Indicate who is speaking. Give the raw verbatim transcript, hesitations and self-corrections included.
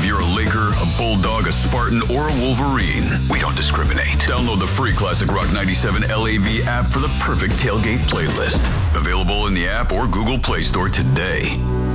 Speaker 1: you're a Laker, a Bulldog, a Spartan, or a Wolverine, we don't discriminate. Download the free Classic Rock ninety-seven L A V app for the perfect tailgate playlist. Available in the app or Google Play Store today.